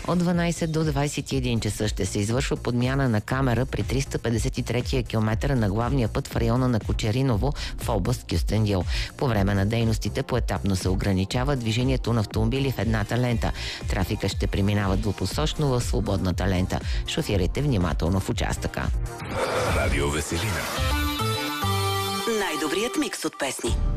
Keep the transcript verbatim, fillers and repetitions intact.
От дванайсет до двайсет и един часа ще се извършва подмяна на камера при триста петдесет и третия километър на главния път в района на Кочериново в област Кюстендил. По време на дейностите поетапно се ограничава движението на автомобили в едната лента. Трафика ще преминава двупосочно в свободната лента. Шофирайте внимателно в участъка. Радио Веселина. Най-добрият микс от песни.